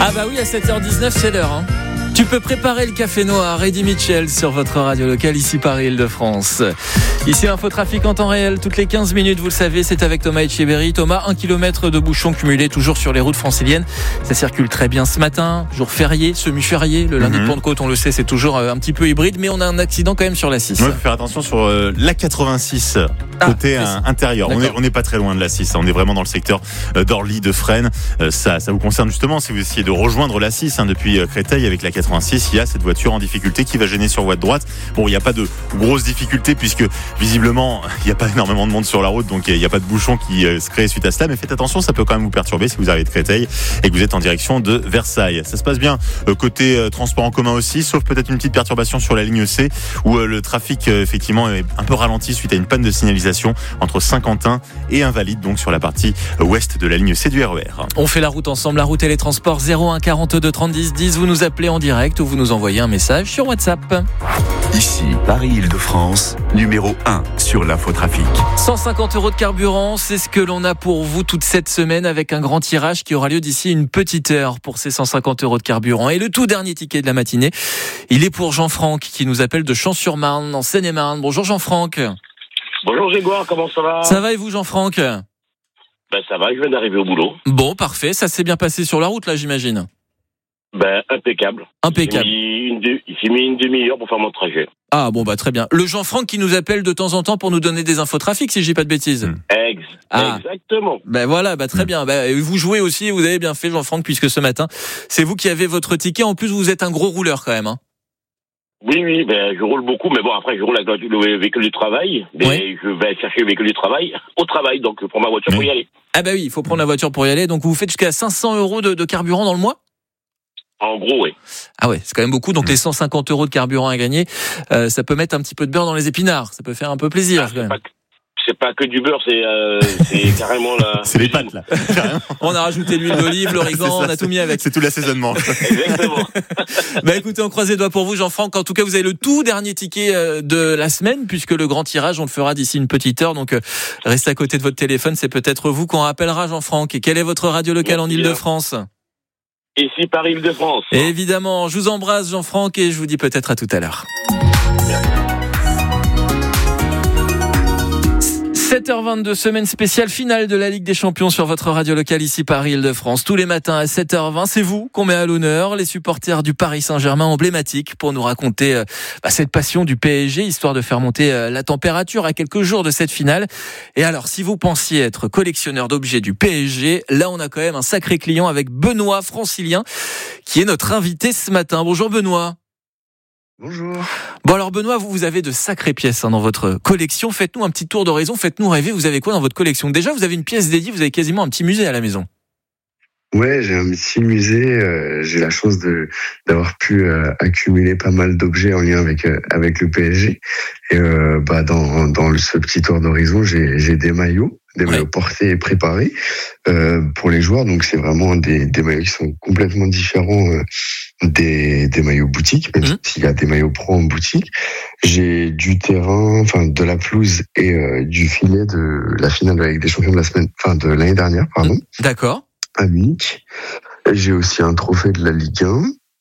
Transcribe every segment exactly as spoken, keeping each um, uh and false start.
Ah bah oui, à sept heures dix-neuf, c'est l'heure. Hein. Tu peux préparer le café noir. Eddie Mitchell sur votre radio locale, ici Paris-Île-de-France. Ici, l'infotrafic en temps réel, toutes les quinze minutes, vous le savez, c'est avec Thomas Etcheberry. Thomas, un kilomètre de bouchons cumulés, toujours sur les routes franciliennes. Ça circule très bien ce matin, jour férié, semi-férié. Le lundi mm-hmm. de Pentecôte, on le sait, c'est toujours un petit peu hybride, mais on a un accident quand même sur l'A six. Il ouais, faut faire attention sur euh, l'A quatre-vingt-six, ah, côté euh, intérieur. On est, on n'est pas très loin de l'A six, on est vraiment dans le secteur euh, d'Orly, de Fresnes. Euh, ça, ça vous concerne justement si vous essayez de rejoindre l'A six hein, depuis euh, Créteil avec l'A quatre-vingt-six. Il y a cette voiture en difficulté qui va gêner sur voie de droite. Bon, il n'y a pas de grosses difficultés puisque visiblement il n'y a pas énormément de monde sur la route, donc il n'y a pas de bouchon qui se crée suite à cela, mais faites attention, ça peut quand même vous perturber si vous arrivez de Créteil et que vous êtes en direction de Versailles. Ça se passe bien côté transport en commun aussi, sauf peut-être une petite perturbation sur la ligne C où le trafic effectivement est un peu ralenti suite à une panne de signalisation entre Saint-Quentin et Invalides, donc sur la partie ouest de la ligne C du R E R. On fait la route ensemble, la route et les transports. Zéro un quarante-deux trente dix dix, vous nous appelez en direct ou vous nous envoyez un message sur WhatsApp. Ici Paris-Île-de-France, numéro un sur l'infotrafic. cent cinquante euros de carburant, c'est ce que l'on a pour vous toute cette semaine avec un grand tirage qui aura lieu d'ici une petite heure pour ces cent cinquante euros de carburant. Et le tout dernier ticket de la matinée, il est pour Jean-Franck qui nous appelle de Champs-sur-Marne, en Seine-et-Marne. Bonjour Jean-Franck. Bonjour Grégoire, comment ça va ? Ça va et vous Jean-Franck ? Ben ça va, je viens d'arriver au boulot. Bon, parfait, ça s'est bien passé sur la route là j'imagine ? Ben impeccable. Impeccable. Il s'est mis une demi-heure pour faire mon trajet. Ah bon bah très bien. Le Jean-Franck qui nous appelle de temps en temps pour nous donner des infos trafic si je dis pas de bêtises. Ex- ah. Exactement. Ben voilà, bah très bien. Ben vous jouez aussi, vous avez bien fait Jean-Franck puisque ce matin c'est vous qui avez votre ticket. En plus vous êtes un gros rouleur quand même. Hein. Oui oui, ben je roule beaucoup, mais bon après je roule avec le véhicule du travail. Mais oui. Je vais chercher le véhicule du travail au travail, donc je prends ma voiture oui. pour y aller. Ah bah oui, il faut prendre la voiture pour y aller. Donc vous faites jusqu'à cinq cents euros de, de carburant dans le mois. En gros, oui. Ah ouais, c'est quand même beaucoup. Donc les cent cinquante euros de carburant à gagner, euh, ça peut mettre un petit peu de beurre dans les épinards. Ça peut faire un peu plaisir. Ah, c'est, quand même. Pas que, c'est pas que du beurre, c'est, euh, c'est carrément la. C'est les pâtes là. On a rajouté l'huile d'olive, l'origan, on a tout mis avec. C'est tout l'assaisonnement. Exactement. Bah écoutez, on croise les doigts pour vous, Jean-Franck. En tout cas, vous avez le tout dernier ticket de la semaine, puisque le grand tirage, on le fera d'ici une petite heure. Donc restez à côté de votre téléphone. C'est peut-être vous qu'on rappellera, Jean-Franck. Et quelle est votre radio locale en Île-de-France ? Ici Paris-Île-de-France. Et évidemment, je vous embrasse Jean-Franck et je vous dis peut-être à tout à l'heure. sept heures vingt-deux, semaine spéciale finale de la Ligue des Champions sur votre radio locale ici Paris-Île-de-France. Tous les matins à sept heures vingt, c'est vous qu'on met à l'honneur, les supporters du Paris Saint-Germain emblématiques pour nous raconter euh, bah, cette passion du P S G, histoire de faire monter euh, la température à quelques jours de cette finale. Et alors, si vous pensiez être collectionneur d'objets du P S G, là on a quand même un sacré client avec Benoît Francilien qui est notre invité ce matin. Bonjour Benoît. Bonjour. Bon alors Benoît, vous, vous avez de sacrées pièces hein, dans votre collection. Faites-nous un petit tour d'horizon, faites-nous rêver. Vous avez quoi dans votre collection ? Déjà, vous avez une pièce dédiée, vous avez quasiment un petit musée à la maison. Ouais, j'ai un petit musée. Euh, j'ai la chance de d'avoir pu euh, accumuler pas mal d'objets en lien avec euh, avec le P S G. Et euh, bah dans dans ce petit tour d'horizon, j'ai j'ai des maillots, des ouais. maillots portés et préparés euh, pour les joueurs. Donc c'est vraiment des des maillots qui sont complètement différents. Euh, des des maillots boutiques, même mmh. s'il y a des maillots pro en boutique. J'ai du terrain, enfin de la pelouse et euh, du filet de la finale de la Ligue des Champions de la semaine, enfin de l'année dernière, pardon. D'accord. À Munich. J'ai aussi un trophée de la Ligue un.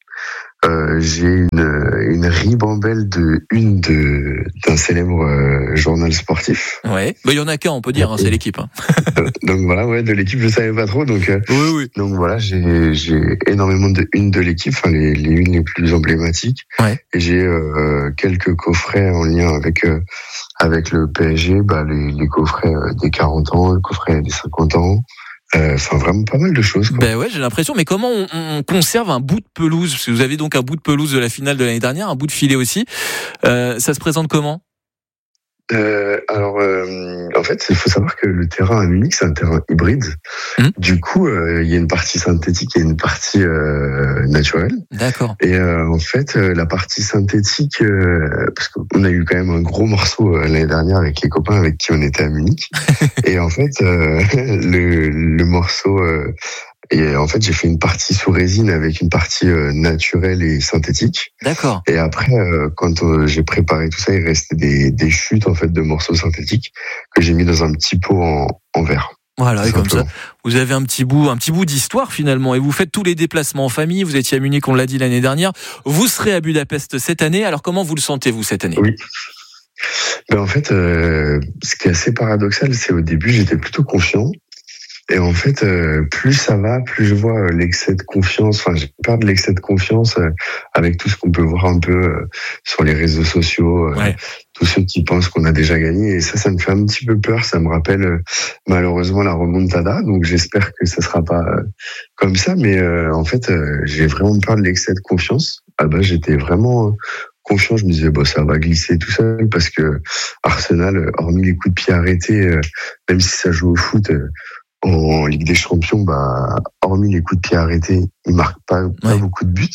Euh, j'ai une, une ribambelle de une de d'un célèbre euh, journal sportif. Ouais. Bah il y en a qu'un, on peut dire, hein, c'est l'équipe. Hein. Donc voilà, ouais, de l'équipe, je savais pas trop. Donc euh, oui, oui. Donc voilà, j'ai j'ai énormément de une de l'équipe, enfin les les unes les plus emblématiques. Ouais. Et j'ai euh, quelques coffrets en lien avec euh, avec le P S G, bah les les coffrets des quarante ans, le coffret des cinquante ans. Enfin, euh, vraiment pas mal de choses, quoi. Ben ouais, j'ai l'impression. Mais comment on, on conserve un bout de pelouse ? Parce que vous avez donc un bout de pelouse de la finale de l'année dernière, un bout de filet aussi. Euh, ça se présente comment ? Euh, alors, euh, en fait, il faut savoir que le terrain à Munich, c'est un terrain hybride. Mmh. Du coup, euh, il y a une partie synthétique et une partie euh, naturelle. D'accord. Et euh, en fait, euh, la partie synthétique, euh, parce qu'on a eu quand même un gros morceau euh, l'année dernière avec les copains avec qui on était à Munich. Et en fait, euh, le, le morceau... Euh, Et en fait, j'ai fait une partie sous résine avec une partie euh, naturelle et synthétique. D'accord. Et après, euh, quand euh, j'ai préparé tout ça, il restait des, des chutes en fait de morceaux synthétiques que j'ai mis dans un petit pot en, en verre. Voilà, et comme ça, simplement. vous avez un petit bout, un petit bout d'histoire finalement, et vous faites tous les déplacements en famille. Vous étiez à Munich, on l'a dit l'année dernière. Vous serez à Budapest cette année. Alors comment vous le sentez vous cette année ? Oui. Ben en fait, euh, ce qui est assez paradoxal, c'est au début, j'étais plutôt confiant. Et en fait, euh, plus ça va, plus je vois euh, l'excès de confiance. Enfin, j'ai peur de l'excès de confiance euh, avec tout ce qu'on peut voir un peu euh, sur les réseaux sociaux. Euh, Ouais. Tous ceux qui pensent qu'on a déjà gagné. Et ça, ça me fait un petit peu peur. Ça me rappelle euh, malheureusement la remontada. Donc j'espère que ça sera pas euh, comme ça. Mais euh, en fait, euh, j'ai vraiment peur de l'excès de confiance. Ah ben, j'étais vraiment... Euh, confiant, je me disais bon ça va glisser tout seul parce que Arsenal, hormis les coups de pied arrêtés, euh, même si ça joue au foot euh, en Ligue des Champions, bah hormis les coups de pied arrêtés, ils marquent pas, pas Ouais. beaucoup de buts.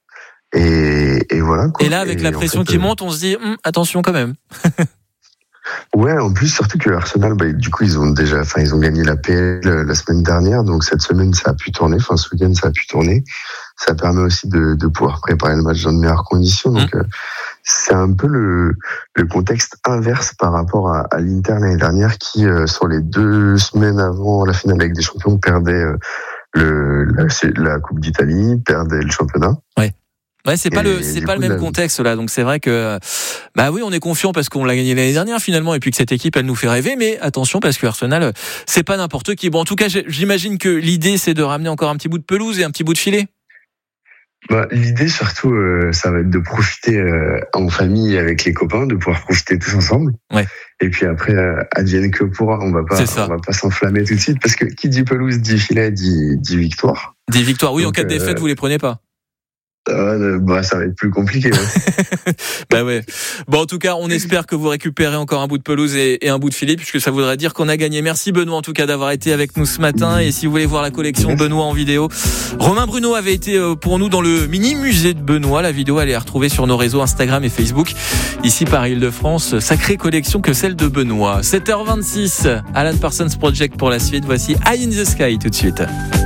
Et, et voilà quoi. Et là, avec et la en pression fait, qui euh, monte, on se dit hum, attention quand même. Ouais, en plus surtout que Arsenal, bah, du coup ils ont déjà, enfin ils ont gagné la P L la semaine dernière, donc cette semaine ça a pu tourner, enfin ce week-end ça a pu tourner. Ça permet aussi de, de pouvoir préparer le match dans de meilleures conditions. Donc Mmh. euh, c'est un peu le, le contexte inverse par rapport à, à l'Inter l'année dernière qui euh, sur les deux semaines avant la finale avec des champions perdait euh, le la, la Coupe d'Italie, perdait le championnat. Ouais, c'est pas Et le, c'est du pas coup, le même là- contexte là. Donc c'est vrai que, bah oui, on est confiant parce qu'on l'a gagné l'année dernière finalement, et puis que cette équipe elle nous fait rêver. Mais attention parce que Arsenal, c'est pas n'importe qui. Bon, en tout cas, j'imagine que l'idée c'est de ramener encore un petit bout de pelouse et un petit bout de filet. Bah, l'idée surtout, euh, ça va être de profiter euh, en famille avec les copains, de pouvoir profiter tous ensemble. Ouais. Et puis après, euh, advienne que pourra. On va pas, C'est ça. on va pas s'enflammer tout de suite parce que qui dit pelouse dit filet dit, dit victoire. Des victoires. Oui, Donc, en cas de euh, défaite, vous les prenez pas. Euh, bah, ça va être plus compliqué. Ouais. Bah ouais. Bon, en tout cas, on espère que vous récupérez encore un bout de pelouse et, et un bout de filet, puisque ça voudrait dire qu'on a gagné. Merci Benoît, en tout cas, d'avoir été avec nous ce matin. Et si vous voulez voir la collection Benoît en vidéo, Romain Bruno avait été pour nous dans le mini musée de Benoît. La vidéo, elle est à retrouver sur nos réseaux Instagram et Facebook. Ici, par Île-de-France, sacrée collection que celle de Benoît. sept heures vingt-six, Alan Parsons Project pour la suite. Voici Eye in the Sky tout de suite.